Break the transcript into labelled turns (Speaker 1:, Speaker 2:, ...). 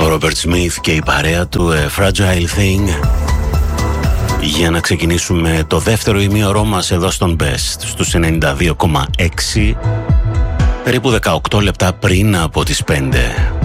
Speaker 1: ο Robert Smith και η παρέα του Fragile Thing, για να ξεκινήσουμε το δεύτερο ημίωρό μας εδώ στον Best στους 92,6, περίπου 18 λεπτά πριν από τις 5.